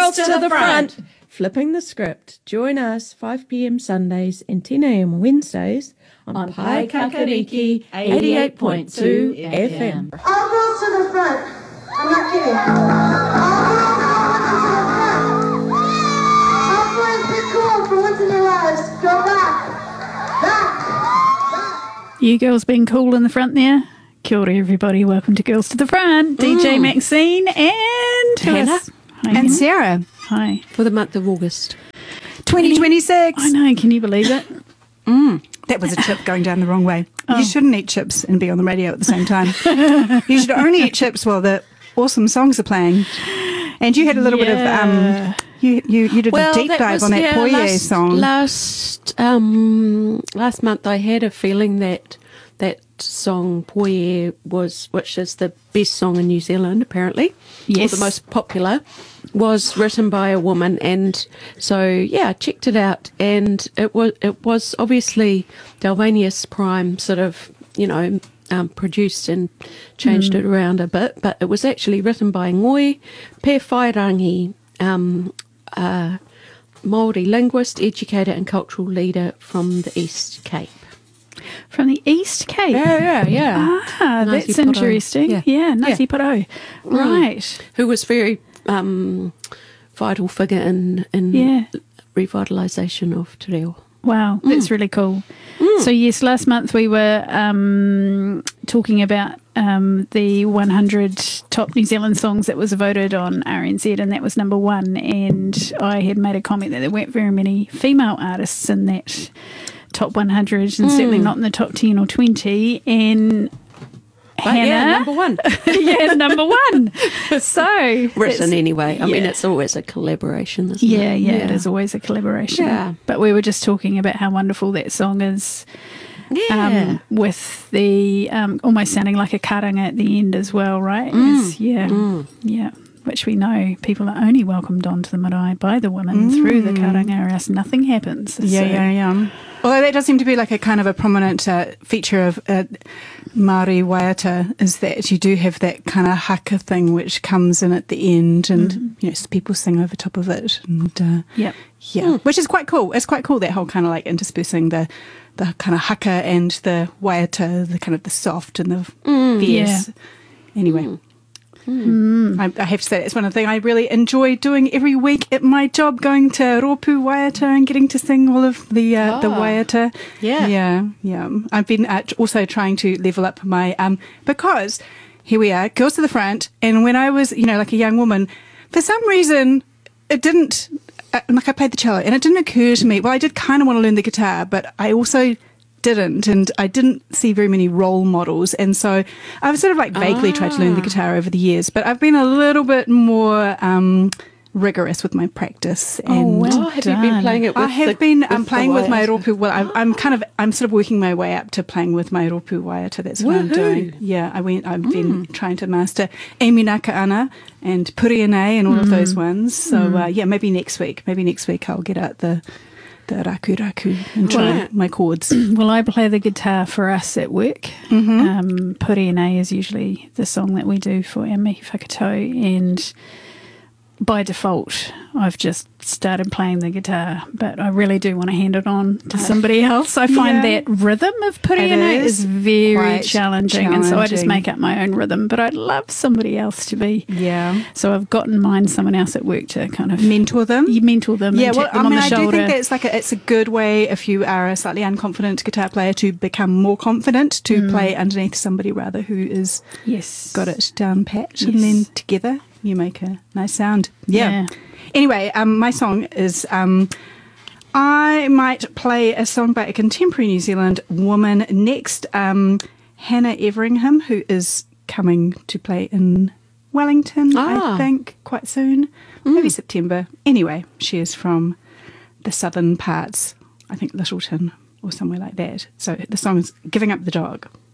Girls to the Front. Flipping the script. Join us 5 p.m. Sundays and 10 a.m. Wednesdays on Pai Kakariki 88.2 FM. All girls to the front. I'm not kidding. All girls to the front. All boys be cool for once in their lives. Go back. You girls being cool in the front there? Kia ora everybody, welcome to Girls to the Front. DJ Maxine and Hannah. Hi, And Hannah. Sarah. Hi. For the month of August. 2026. I know, can you believe it? That was a chip going down the wrong way. You shouldn't eat chips and be on the radio at the same time. You should only eat chips while the awesome songs are playing. And you had a little bit of you did a deep dive on that Poirier song. Last month I had a feeling that song Poirier which is the best song in New Zealand apparently, Yes. or the most popular, was written by a woman, and so I checked it out, and it was obviously Delvanius Prime sort of produced and changed it around a bit, but it was actually written by Ngoi Pe Whairangi, Māori linguist, educator and cultural leader from the East Cape. From the East Cape? Yeah. Ah, Ngāti that's Porou. interesting. Yeah, Ngāti Porou. Right. Who was very vital figure in revitalisation of Te Reo. Wow, that's really cool. So yes, last month we were talking about the 100 top New Zealand songs that was voted on RNZ, and that was number 1. And I had made a comment that there weren't very many female artists in that top 100, and certainly not in the top 10 or 20. And Hannah, number 1. number 1. So Written anyway. I mean, it's always a collaboration, isn't it? Yeah, it is always a collaboration. Yeah. But we were just talking about how wonderful that song is. Yeah. With the almost sounding like a karanga at the end as well, right? Yeah. Which we know people are only welcomed onto the marae by the women through the karanga, or else nothing happens. Yeah. Although that does seem to be like a kind of a prominent feature of Māori waiata, is that you do have that kind of haka thing which comes in at the end, and people sing over top of it, and which is quite cool. It's quite cool, that whole kind of like interspersing the kind of haka and the waiata, the kind of the soft and the fierce. Anyway. I have to say it's one of the things I really enjoy doing every week at my job, going to Ropu Waiata and getting to sing all of the waiata. Yeah. I've been also trying to level up my because here we are, Girls to the Front, and when I was like a young woman, for some reason it didn't I played the cello and it didn't occur to me. Well, I did kind of want to learn the guitar, but I also didn't, and I didn't see very many role models, and so I've sort of like vaguely tried to learn the guitar over the years, but I've been a little bit more rigorous with my practice. And have you been playing it with I have been playing with my Ropu. Well, I'm sort of working my way up to playing with my Ropu Waiata. That's what I'm doing. Yeah, I've been trying to master Amy Nakaana and Puriane and all of those ones. So maybe next week I'll get out the raku and try my chords. Well, I play the guitar for us at work. Puriane is usually the song that we do for our mihi whakatau, and by default I've just started playing the guitar, but I really do want to hand it on to somebody else. I find that rhythm of Puriane is very challenging, and so I just make up my own rhythm, but I'd love somebody else to be. So I've gotten someone else at work to kind of mentor them and tap them on the shoulder. I do think that it's a good way, if you are a slightly unconfident guitar player, to become more confident, to play underneath somebody rather who is got it down pat, and then together you make a nice sound. Anyway, my song is I might play a song by a contemporary New Zealand woman next, Hannah Everingham, who is coming to play in Wellington, I think, quite soon, maybe September. Anyway, she is from the southern parts, I think Littleton or somewhere like that. So the song is Giving Up the Dog.